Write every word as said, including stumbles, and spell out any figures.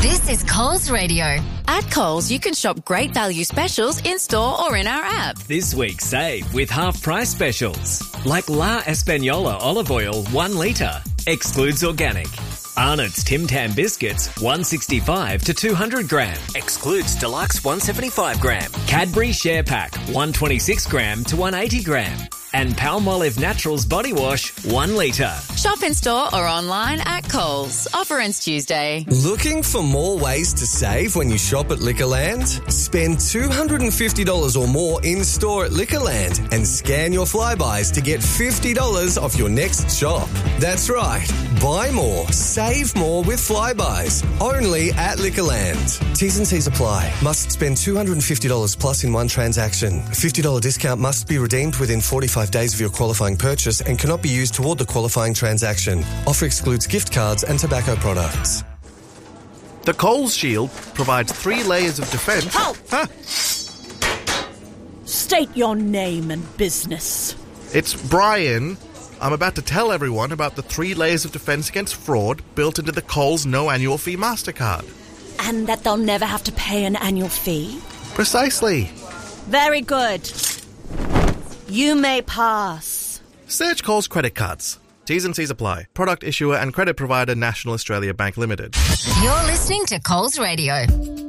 This is Coles Radio. At Coles, you can shop great value specials in-store or in our app. This week, save with half-price specials. Like La Española olive oil, one litre. Excludes organic. Arnott's Tim Tam biscuits, one sixty-five to two hundred gram. Excludes deluxe, one seventy-five gram. Cadbury Share Pack, one twenty-six gram to one eighty gram. And Palmolive Naturals body wash, one litre. Shop in store or online at Coles. Offer ends Tuesday. Looking for more ways to save when you shop at Liquorland? Spend two hundred fifty dollars or more in-store at Liquorland and scan your Flybuys to get fifty dollars off your next shop. That's right. Buy more, save more with Flybuys. Only at Liquorland. T's and C's apply. Must spend two hundred fifty dollars plus in one transaction. fifty dollars discount must be redeemed within forty-five days of your qualifying purchase and cannot be used toward the qualifying transaction. Offer excludes gift cards and tobacco products. The Coles Shield provides three layers of defence. Halt! Huh? State your name and business. It's Brian. I'm about to tell everyone about the three layers of defence against fraud built into the Coles no annual fee MasterCard. And that they'll never have to pay an annual fee? Precisely. Very good. You may pass. Search Coles credit cards. T's and C's apply. Product issuer and credit provider National Australia Bank Limited. You're listening to Coles Radio.